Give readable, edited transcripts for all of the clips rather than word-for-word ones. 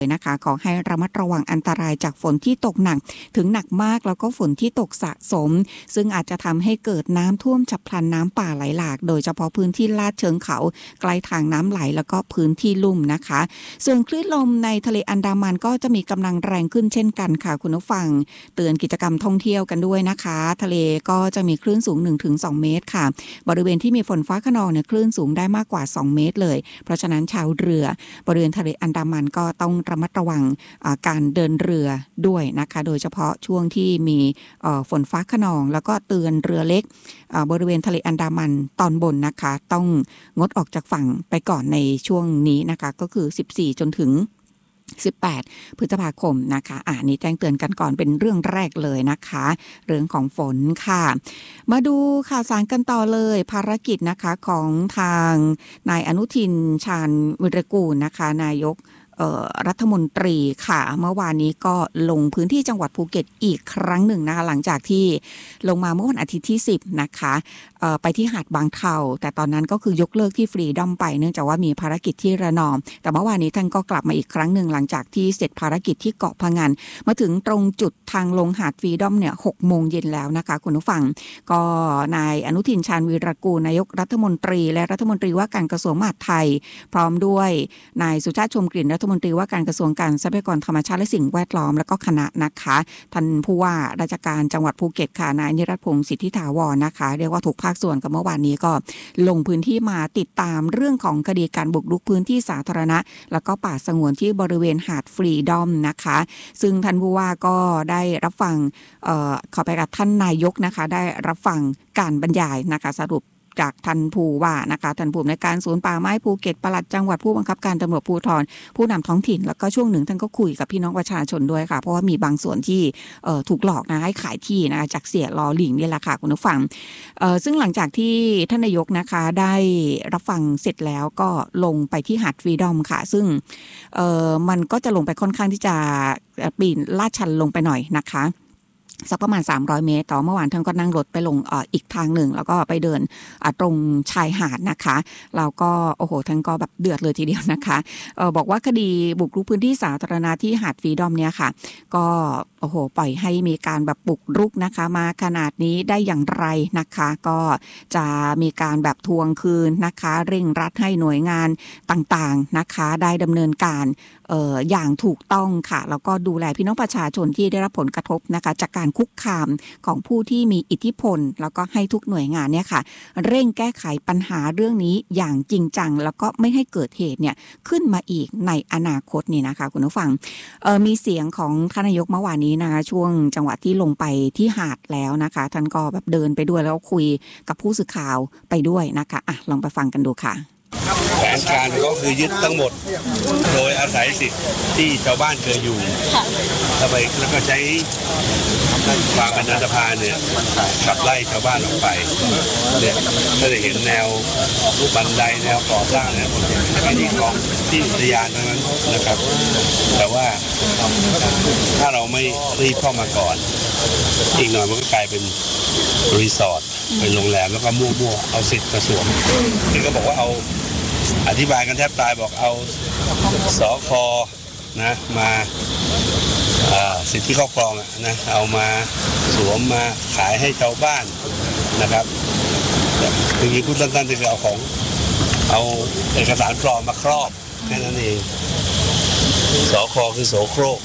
นะคะขอให้ระมัดระวังอันตรายจากฝนที่ตกหนักถึงหนักมากแล้วก็ฝนที่ตกสะสมซึ่งอาจจะทำให้เกิดน้ำท่วมฉับพลันน้ำป่าไหลหลากโดยเฉพาะพื้นที่ลาดเชิงเขาใกล้ทางน้ำไหลแล้วก็พื้นที่ลุ่มนะคะส่วนคลื่นลมในทะเลอันดามันก็จะมีกำลังแรงขึ้นเช่นกันค่ะคุณผู้ฟังเตือนกิจกรรมท่องเที่ยวกันด้วยนะคะทะเลก็จะมีคลื่นสูง 1-2 เมตรค่ะบริเวณที่มีฝนฟ้าคะนองเนี่ยคลื่นสูงได้มากกว่า2 เมตรเลยเพราะฉะนั้นชาวเรือบริเวณทะเลอันดามันก็ต้องระมัดระวังการเดินเรือด้วยนะคะโดยเฉพาะช่วงที่มีฝนฟ้าคะนองแล้วก็เตือนเรือเล็กบริเวณทะเลอันดามันตอนบนนะคะต้องงดออกจากฝั่งไปก่อนในช่วงนี้นะคะก็คือ14จนถึง18พฤษภาคมนะคะนี้แจ้งเตือนกันก่อนเป็นเรื่องแรกเลยนะคะเรื่องของฝนค่ะมาดูข่าวสารกันต่อเลยภารกิจนะคะของทางนายอนุทินชาญวิรากูลนะคะนายกรัฐมนตรีค่ะเมื่อวานนี้ก็ลงพื้นที่จังหวัดภูเก็ตอีกครั้งหนึ่งนะคะหลังจากที่ลงมาเมื่อวันอาทิตย์ที่10นะคะไปที่หาดบางเทาแต่ตอนนั้นก็คือยกเลิกที่ฟรีดอมไปเนื่องจากว่ามีภารกิจที่ระนองแต่เมื่อวานนี้ท่านก็กลับมาอีกครั้งหนึ่งหลังจากที่เสร็จภารกิจที่เกาะพะงันมาถึงตรงจุดทางลงหาดฟรีดอมเนี่ย6 โมงเย็นแล้วนะคะคุณผู้ฟังก็นายอนุทินชาญวีรกูลนายกรัฐมนตรีและรัฐมนตรีว่าการกระทรวงมหาดไทยพร้อมด้วยนายสุชาติชมกลิ่นรัฐมนตรีว่าการกระทรวงการทรัพยากรธรรมชาติและสิ่งแวดล้อมและก็คณะนะคะท่านผู้ว่าราชการจังหวัดภูเก็ตค่ะนายนิรัตน์พงษ์สิทธิถาวรนะคะเรียกว่าถูกภาคส่วนกับเมื่อวานนี้ก็ลงพื้นที่มาติดตามเรื่องของคดีการบุกรุกพื้นที่สาธารณะแล้วก็ป่าสงวนที่บริเวณหาดฟรีดอมนะคะซึ่งท่านผู้ว่าก็ได้รับฟังขอไปกับท่านนายกนะคะได้รับฟังการบรรยายนะคะสรุปจากท่านผู้ว่านะคะท่านผู้อำนวยการศูนย์ป่าไม้ภูเก็ตปลัดจังหวัดผู้บังคับการตำรวจภูธรผู้นำท้องถิ่นแล้วก็ช่วงหนึ่งท่านก็คุยกับพี่น้องประชาชนด้วยค่ะเพราะว่ามีบางส่วนที่ถูกหลอกนะให้ขายที่นะจากเสียลอหลิงนี่แหละค่ะคุณผู้ฟังซึ่งหลังจากที่ท่านนายกนะคะได้รับฟังเสร็จแล้วก็ลงไปที่หาดฟรีดอมค่ะซึ่งมันก็จะลงไปค่อนข้างที่จะปีนลาดชันลงไปหน่อยนะคะสักประมาณ300 เมตรต่อเมื่อวานท่านก็นั่งรถไปลงอีกทางหนึ่งแล้วก็ไปเดินตรงชายหาดนะคะแล้วก็โอ้โหท่านก็แบบเดือดเลยทีเดียวนะคะบอกว่าคดีบุกรุกพื้นที่สาธารณะที่หาดฟรีดอมเนี่ยค่ะก็โอ้โหปล่อยให้มีการแบบบุกรุกนะคะมาขนาดนี้ได้อย่างไรนะคะก็จะมีการแบบทวงคืนนะคะเร่งรัดให้หน่วยงานต่างๆนะคะได้ดำเนินการอย่างถูกต้องค่ะแล้วก็ดูแลพี่น้องประชาชนที่ได้รับผลกระทบนะคะจากการคุกคามของผู้ที่มีอิทธิพลแล้วก็ให้ทุกหน่วยงานเนี่ยค่ะเร่งแก้ไขปัญหาเรื่องนี้อย่างจริงจังแล้วก็ไม่ให้เกิดเหตุเนี่ยขึ้นมาอีกในอนาคตนี่นะคะคุณผู้ฟังมีเสียงของท่านนายกเมื่อวานนี้นะคะช่วงจังหวะที่ลงไปที่หาดแล้วนะคะท่านก็แบบเดินไปด้วยแล้วคุยกับผู้สื่อข่าวไปด้วยนะคะลองไปฟังกันดูค่ะแผนการก็คือยึดทั้งหมดโดยอาศัยสิทธิ์ที่ชาวบ้านเคยอยู่แล้วก็ใช้ความอนันตพาลเนี่ยขับไล่ชาวบ้านออกไปเนี่ยก็จะเห็นแนวบันไดแนวก่อสร้างเนี่ยอันนี้ของที่อุทยานทั้งนั้นนะครับแต่ว่าถ้าเราไม่รีบเข้ามาก่อนอีกหน่อยมันก็กลายเป็นรีสอร์ทเป็นโรงแรมแล้วก็มั่วๆเอาสิทธิ์มาสวมนี่ก็บอกว่าเอาอธิบายกันแทบตายบอกเอาสค.นะมาสิทธิครอบครองนะเอามาสวมมาขายให้ชาวบ้านนะครับจริงๆพูดสั้นๆคือเอาเอกสารปลอมมาครอบแค่นั้นเองสค.คือโสโครก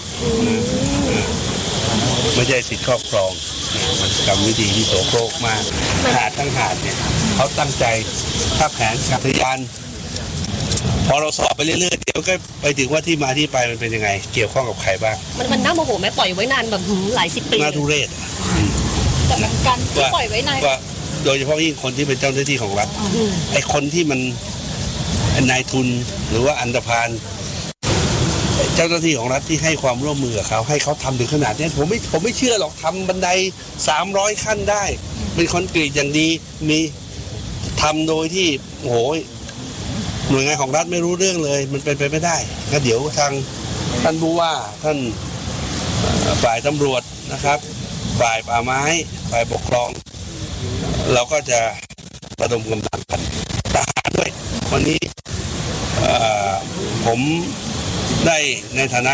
ไม่ใช่สิทธิครอบครองมันกรรมวิธีที่โสโครกมากหาดทั้งหาดเนี่ยเขาตั้งใจถ้าแผนการทะยานพอเราสอบไปเรื่อยๆเดี๋ยวก็ไปถึงว่าที่มาที่ไปมันเป็นยังไงเกี่ยวข้องกับใครบ้างมันน่าโมโหไหมปล่อยไว้นานแบบหลาย10 ปีน่าทุเรศแต่การที่ปล่อยไว้นานว่าโดยเฉพาะยิ่งคนที่เป็นเจ้าหน้าที่ของรัฐไอ้คนที่มันนายทุนหรือว่าอันธพาลเจ้าหน้าที่ของรัฐที่ให้ความร่วมมือกับเขาให้เขาทำถึงขนาดนี้ผมไม่เชื่อหรอกทำบันได300 ขั้นได้เป็นคอนกรีตอย่างดีมีทำโดยที่โอ้โหหน่วยงานของรัฐไม่รู้เรื่องเลยมันเป็นไปไม่ได้งั้นเดี๋ยวทางท่านผู้ว่าท่านฝ่ายตำรวจนะครับฝ่ายป่าไม้ฝ่ายปกครองเราก็จะระดมกำลังกันทหารด้วยวันนี้ผมได้ในฐานะ